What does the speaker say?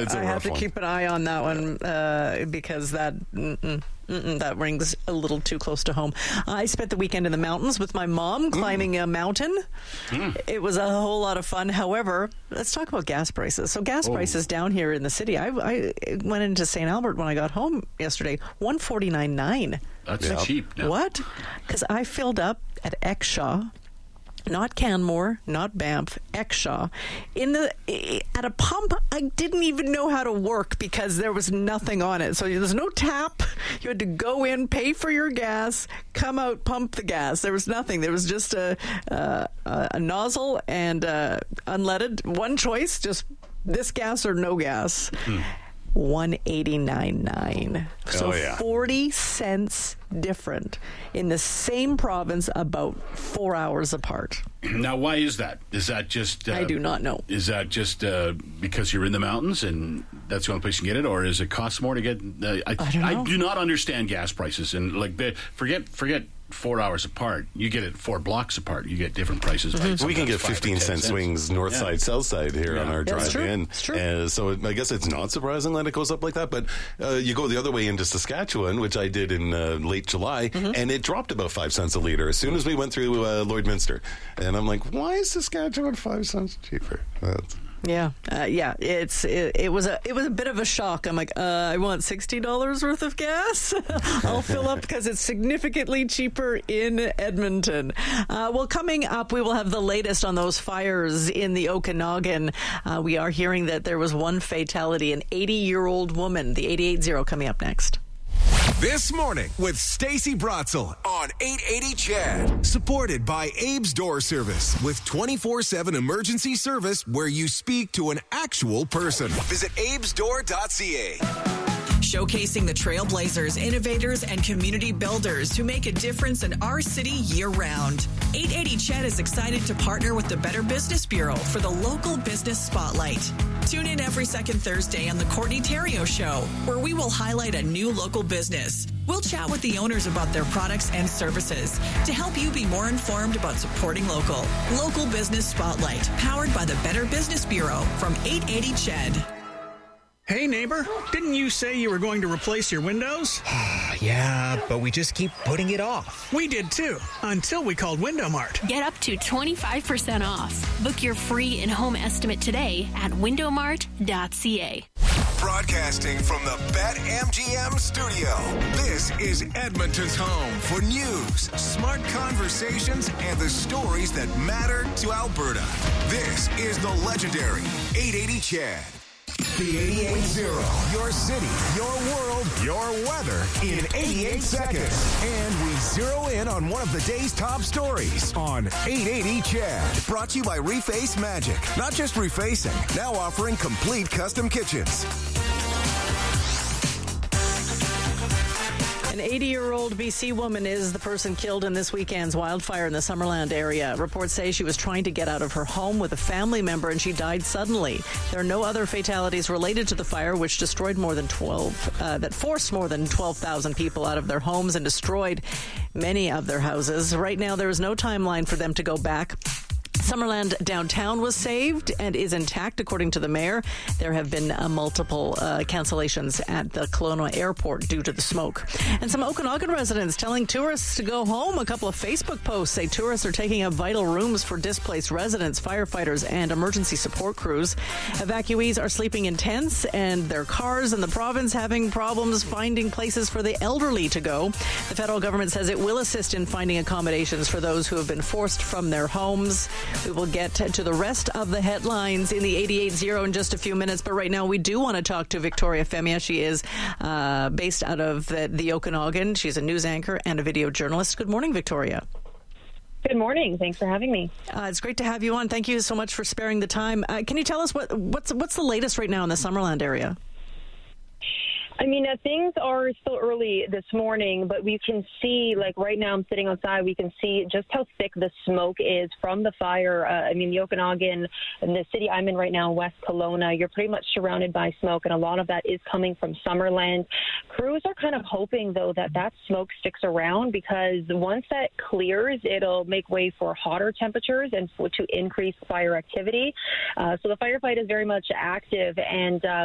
I have to keep an eye on that one because that rings a little too close to home. I spent the weekend in the mountains with my mom climbing a mountain. It was a whole lot of fun. However, let's talk about gas prices. So gas prices down here in the city. I went into St. Albert when I got home yesterday. $149.9. That's cheap now. What? Because I filled up at Exshaw. Not Canmore, not Banff, Exshaw. At a pump, I didn't even know how to work because there was nothing on it. So there's no tap. You had to go in, pay for your gas, come out, pump the gas. There was nothing. There was just a nozzle and unleaded. One choice, just this gas or no gas. $189.9. So 40 cents different in the same province, about 4 hours apart. Now, why is that? Is that just... I do not know. Is that just because you're in the mountains and that's the only place you can get it? Or is it cost more to get... I don't know. I do not understand gas prices. And forget 4 hours apart. You get it 4 blocks apart. You get different prices. We can get 15-cent swings north side, south side here on our drive in. It's true. So I guess it's not surprising that it goes up like that. But you go the other way into Saskatchewan, which I did in late July, and it dropped about 5 cents a litre as soon as we went through Lloydminster. And I'm like, why is Saskatchewan 5 cents cheaper? It was a bit of a shock. I'm like, I want $60 worth of gas. I'll fill up because it's significantly cheaper in Edmonton. Well, coming up, we will have the latest on those fires in the Okanagan. We are hearing that there was one fatality, an 80-year-old woman. The 88.0 coming up next. This morning with Stacey Bratzel on 880 CHED. Supported by Abe's Door Service with 24/7 emergency service where you speak to an actual person. Visit abesdoor.ca. Showcasing the trailblazers, innovators, and community builders who make a difference in our city year-round. 880 CHED is excited to partner with the Better Business Bureau for the Local Business Spotlight. Tune in every second Thursday on The Courtney Theriault Show, where we will highlight a new local business. We'll chat with the owners about their products and services to help you be more informed about supporting local. Local Business Spotlight, powered by the Better Business Bureau from 880 CHED. Hey, neighbor, didn't you say you were going to replace your windows? Yeah, but we just keep putting it off. We did too, until we called Window Mart. Get up to 25% off. Book your free in-home estimate today at windowmart.ca. Broadcasting from the BetMGM studio, this is Edmonton's home for news, smart conversations, and the stories that matter to Alberta. This is the legendary 880 CHED. The 88.0, your city, your world, your weather in 88 seconds. And we zero in on one of the day's top stories on 880 CHED. Brought to you by Reface Magic. Not just refacing, now offering complete custom kitchens. An 80-year-old BC woman is the person killed in this weekend's wildfire in the Summerland area. Reports say she was trying to get out of her home with a family member and she died suddenly. There are no other fatalities related to the fire, which destroyed that forced more than 12,000 people out of their homes and destroyed many of their houses. Right now, there is no timeline for them to go back. Summerland downtown was saved and is intact, according to the mayor. There have been multiple cancellations at the Kelowna airport due to the smoke. And some Okanagan residents telling tourists to go home. A couple of Facebook posts say tourists are taking up vital rooms for displaced residents, firefighters, and emergency support crews. Evacuees are sleeping in tents and their cars, and the province having problems finding places for the elderly to go. The federal government says it will assist in finding accommodations for those who have been forced from their homes. We will get to the rest of the headlines in the 88.0 in just a few minutes. But right now, we do want to talk to Victoria Femia. She is based out of the Okanagan. She's a news anchor and a video journalist. Good morning, Victoria. Good morning. Thanks for having me. It's great to have you on. Thank you so much for sparing the time. Can you tell us what's the latest right now in the Summerland area? I mean, things are still early this morning, but we can see, like right now I'm sitting outside, we can see just how thick the smoke is from the fire. The Okanagan and the city I'm in right now, West Kelowna, you're pretty much surrounded by smoke, and a lot of that is coming from Summerland. Crews are kind of hoping, though, that smoke sticks around, because once that clears, it'll make way for hotter temperatures and to increase fire activity. So the firefight is very much active, and